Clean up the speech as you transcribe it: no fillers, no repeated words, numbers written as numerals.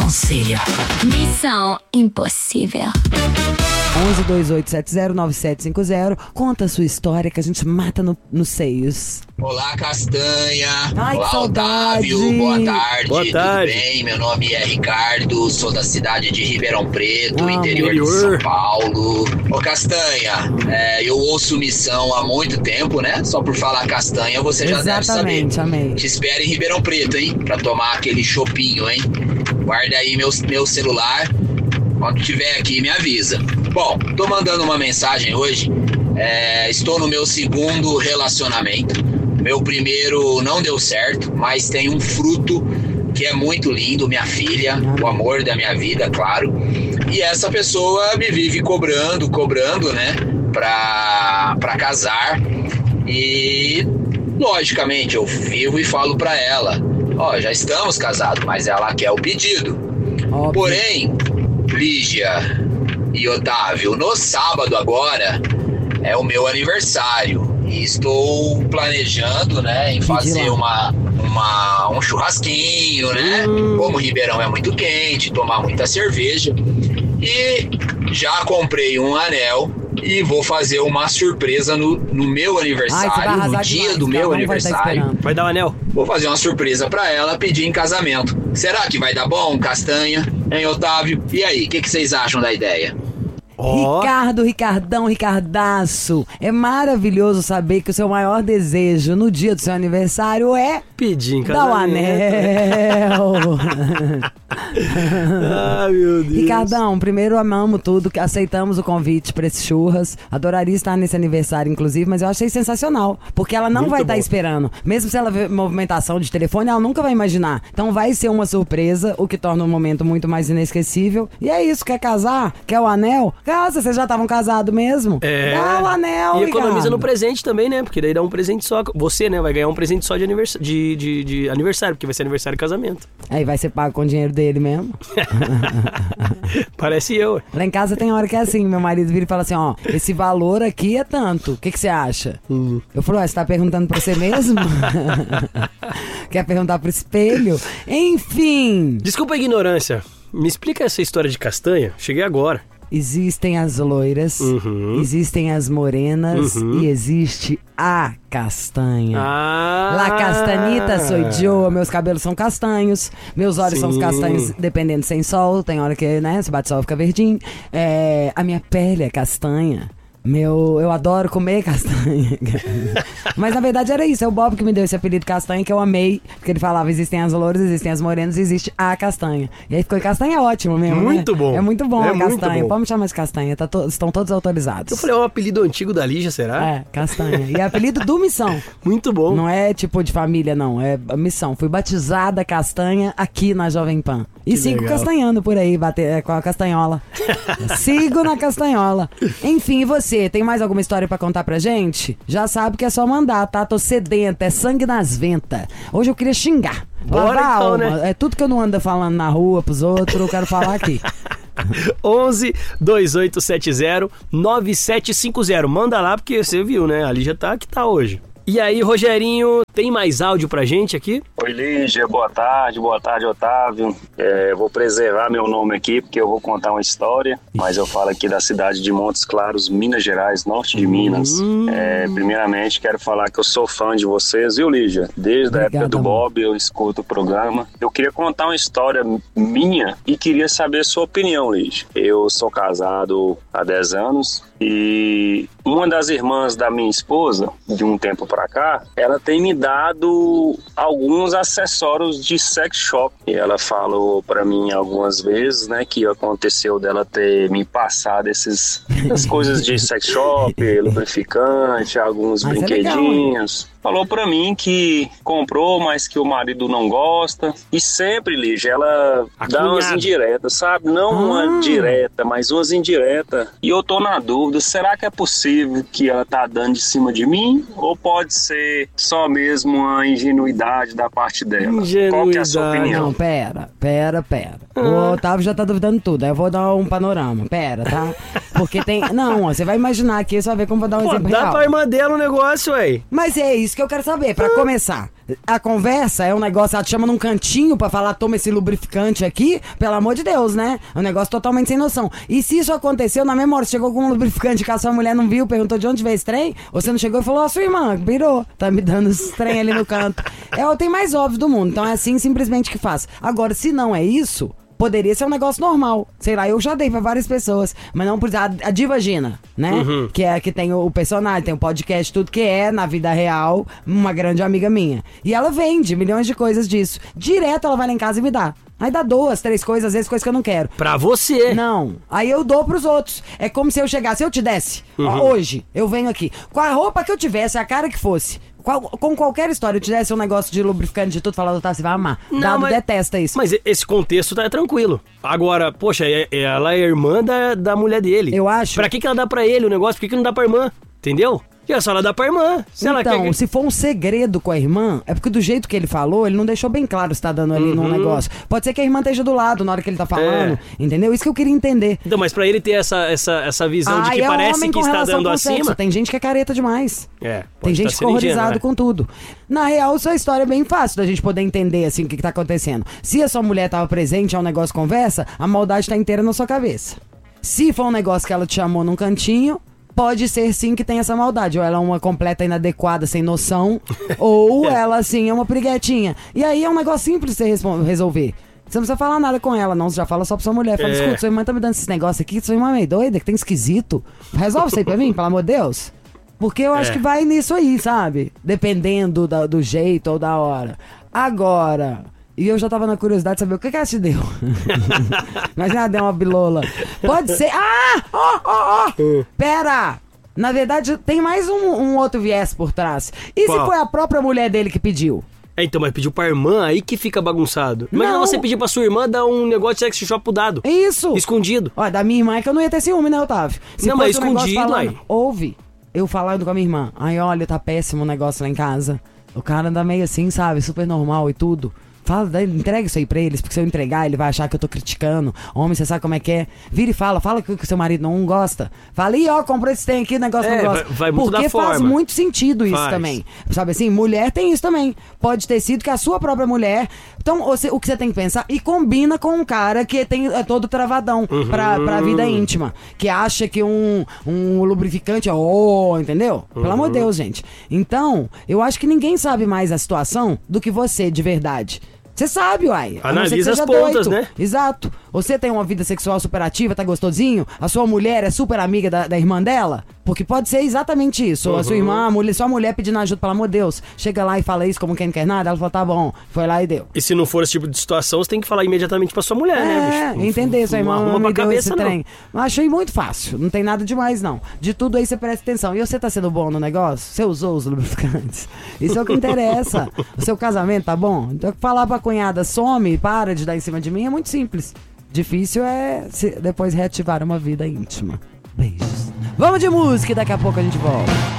conselho. Missão impossível. 1128709750. Conta a sua história que a gente mata nos seios. Olá, Castanha. Ai, olá, que saudade. Otávio. Boa tarde. Boa tarde. Tudo bem? Meu nome é Ricardo, sou da cidade de Ribeirão Preto, interior de São Paulo. Ô, Castanha, eu ouço Missão há muito tempo, né? Só por falar Castanha, você já deve saber. Exatamente, amei. Te espero em Ribeirão Preto, hein? Pra tomar aquele chopinho, hein? Guarda aí meu celular. Quando tiver aqui, me avisa. Bom, tô mandando uma mensagem hoje. Estou no meu segundo relacionamento. Meu primeiro não deu certo, mas tem um fruto que é muito lindo, minha filha, o amor da minha vida, claro. E essa pessoa me vive cobrando, né, pra casar. E, logicamente, eu vivo e falo pra ela, já estamos casados, mas ela quer o pedido. Óbvio. Porém, Lígia e Otávio, no sábado agora é o meu aniversário. E estou planejando, né, em fazer um churrasquinho, né? Como o Ribeirão é muito quente, tomar muita cerveja. E já comprei um anel e vou fazer uma surpresa no meu aniversário, no dia do meu aniversário. Vai dar o anel? Vou fazer uma surpresa pra ela, pedir em casamento. Será que vai dar bom, Castanha? Hein, Otávio? E aí, o que vocês acham da ideia? Ricardo, Ricardão, Ricardaço, é maravilhoso saber que o seu maior desejo no dia do seu aniversário é pedir em dar o anel. Ai, meu Deus. Ricardão, primeiro amamos tudo, aceitamos o convite pra esse churras. Adoraria estar nesse aniversário, inclusive, mas eu achei sensacional, porque ela não vai estar esperando. Mesmo se ela ver movimentação de telefone, ela nunca vai imaginar. Então vai ser uma surpresa, o que torna o momento muito mais inesquecível. E é isso, quer casar? Quer o anel? Casa, vocês já estavam casados mesmo? Dá o anel, e economiza Ricardo. no presente também, né? Porque daí dá um presente só. Você, né, vai ganhar um presente só de aniversário, porque vai ser aniversário e casamento. Aí vai ser pago com o dinheiro dele mesmo. Parece eu. Lá em casa tem hora que é assim, meu marido vira e fala assim, esse valor aqui é tanto, o que você acha? Eu falo, você tá perguntando pra você mesmo? Quer perguntar pro espelho? Enfim. Desculpa a ignorância, me explica essa história de Castanha, cheguei agora. Existem as loiras, existem as morenas e existe a castanha. La castanita sou eu, meus cabelos são castanhos, meus olhos são os castanhos, dependendo sem sol, tem hora que, né, se bate sol fica verdinho. A minha pele é castanha. Eu adoro comer castanha. Mas na verdade era isso, é o Bob que me deu esse apelido castanha, que eu amei, porque ele falava, existem as louras, existem as morenas, existe a castanha. E aí ficou castanha ótimo mesmo, muito, né? Bom. É muito bom a castanha, bom. Pode me chamar de castanha, estão todos autorizados. Eu falei, é um apelido antigo da Lígia, será? Castanha. E é apelido do Missão. Muito bom. Não é tipo de família, não, é Missão. Fui batizada castanha aqui na Jovem Pan. E sigo castanhando por aí, com a castanhola. Sigo na castanhola. Enfim, e você? Tem mais alguma história pra contar pra gente? Já sabe que é só mandar, tá? Tô sedenta, é sangue nas ventas. Hoje eu queria xingar. Bora então, alma, né? É tudo que eu não ando falando na rua pros outros, eu quero falar aqui. 11-2870-9750. Manda lá, porque você viu, né? A Lígia tá que tá hoje. E aí, Rogerinho, tem mais áudio pra gente aqui? Oi, Lígia, boa tarde, Otávio. Vou preservar meu nome aqui, porque eu vou contar uma história, mas eu falo aqui da cidade de Montes Claros, Minas Gerais, norte de Minas. Primeiramente, quero falar que eu sou fã de vocês, viu, Lígia? Desde a época do Bob, eu escuto o programa. Eu queria contar uma história minha e queria saber a sua opinião, Lígia. Eu sou casado há 10 anos e uma das irmãs da minha esposa, de um tempo pra cá, ela tem me dado alguns acessórios de sex shop. E ela falou pra mim algumas vezes, né, que aconteceu dela ter me passado essas coisas de sex shop, lubrificante, alguns brinquedinhos. Falou pra mim que comprou, mas que o marido não gosta. E sempre, Lígia, ela dá umas indiretas, sabe? Não uma direta, mas umas indiretas. E eu tô na dúvida, será que é possível que ela tá dando de cima de mim? Ou pode ser só mesmo uma ingenuidade da parte dela? Qual que é a sua opinião? Não, pera. O Otávio já tá duvidando tudo. Aí eu vou dar um panorama. Pera, tá? Porque tem... Não, você vai imaginar aqui, você vai ver como eu vou dar um exemplo real. Dá pra irmã dela um negócio, ué. Mas é isso que eu quero saber, pra começar. A conversa é um negócio, ela te chama num cantinho pra falar, toma esse lubrificante aqui, pelo amor de Deus, né? É um negócio totalmente sem noção. E se isso aconteceu, na memória, você chegou com um lubrificante que a sua mulher não viu, perguntou de onde veio esse trem, você não chegou e falou, sua irmã, virou, tá me dando esse trem ali no canto. É o tem mais óbvio do mundo, então é assim simplesmente que faz. Agora, se não é isso, poderia ser um negócio normal. Sei lá, eu já dei pra várias pessoas. Mas não por a Divagina, né? Que é a que tem o personagem, tem o podcast, tudo que é, na vida real, uma grande amiga minha. E ela vende milhões de coisas disso. Direto ela vai lá em casa e me dá. Aí dá 2, 3 coisas, às vezes coisas que eu não quero. Pra você? Não. Aí eu dou pros outros. É como se eu chegasse, eu te desse. Ó, hoje, eu venho aqui. Com a roupa que eu tivesse, a cara que fosse. Com qualquer história, eu te desse um negócio de lubrificante de tudo, falando, tá, você vai amar. Não, Dado detesta isso. Mas esse contexto tá tranquilo. Agora, poxa, ela é irmã da mulher dele. Eu acho. Pra que ela dá pra ele o negócio? Por que não dá pra irmã? Entendeu? E é só ela dá pra irmã. Então, se for um segredo com a irmã, é porque do jeito que ele falou, ele não deixou bem claro se tá dando ali num negócio. Pode ser que a irmã esteja do lado na hora que ele tá falando, entendeu? Isso que eu queria entender. Então, mas pra ele ter essa visão de que parece que está dando acima... Tem gente que é careta demais. Tem gente que fica horrorizado com tudo. Na real, sua história é bem fácil da gente poder entender, assim, o que tá acontecendo. Se a sua mulher tava presente, é um negócio conversa, a maldade tá inteira na sua cabeça. Se for um negócio que ela te chamou num cantinho... Pode ser sim que tem essa maldade. Ou ela é uma completa inadequada, sem noção. Ou ela, assim, é uma briguetinha. E aí é um negócio simples de você resolver. Você não precisa falar nada com ela, não. Você já fala só pra sua mulher. Fala, escuta, sua irmã tá me dando esses negócios aqui. Sua irmã é meio doida, que tem esquisito. Resolve isso aí pra mim, pelo amor de Deus. Porque eu acho que vai nisso aí, sabe? Dependendo do jeito ou da hora. Agora... E eu já tava na curiosidade de saber o que ela te deu. Imagina, ela deu uma bilola. Pode ser... Pera! Na verdade, tem mais um outro viés por trás. E se foi a própria mulher dele que pediu? Então, mas pediu pra irmã, aí que fica bagunçado. Imagina você pedir pra sua irmã dar um negócio de sex shop pro dado. Isso! Escondido. Olha, da minha irmã é que eu não ia ter ciúme, né, Otávio? Não, mas escondido, aí. Ouve, eu falando com a minha irmã. Ai, olha, tá péssimo o negócio lá em casa. O cara anda meio assim, sabe? Super normal e tudo. Fala, entrega isso aí pra eles, porque se eu entregar, ele vai achar que eu tô criticando. Homem, você sabe como é que é? Vira e fala que o seu marido não gosta. Fala, ih, ó, comprou esse trem aqui, o negócio não gosta. Vai muito porque da forma. faz muito sentido isso também. Sabe assim, mulher tem isso também. Pode ter sido que a sua própria mulher... Então, o que você tem que pensar, e combina com um cara que é todo travadão pra vida íntima. Que acha que um lubrificante é entendeu? Pelo amor de Deus, gente. Então, eu acho que ninguém sabe mais a situação do que você, de verdade. Você sabe, uai. Analisa as pontas, né? Exato. Você tem uma vida sexual super ativa, tá gostosinho? A sua mulher é super amiga da irmã dela? Porque pode ser exatamente isso. A sua irmã, sua mulher pedindo ajuda, pelo amor de Deus. Chega lá e fala isso como quem não quer nada. Ela fala, tá bom. Foi lá e deu. E se não for esse tipo de situação, você tem que falar imediatamente pra sua mulher, né, bicho? Entender. Sua irmã não me deu esse trem. Mas achei muito fácil. Não tem nada demais, não. De tudo aí você presta atenção. E você tá sendo bom no negócio? Você usou os lubrificantes? Isso é o que interessa. O seu casamento tá bom? Então, falar pra cunhada, some, para de dar em cima de mim, é muito simples. Difícil é depois reativar uma vida íntima. Beijos. Vamos de música e daqui a pouco a gente volta.